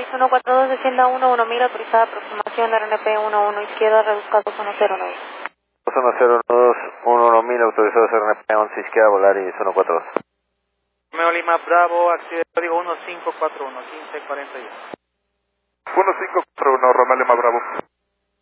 142, descienda 11.000, autorizada aproximación RNP 11 izquierda, reduzca 210. 210, 11.000, autorizados RNP 11 izquierda, Volaris 142. Romeo Lima Bravo, accidente código 1541, 1541. 1541, Romeo Lima Bravo.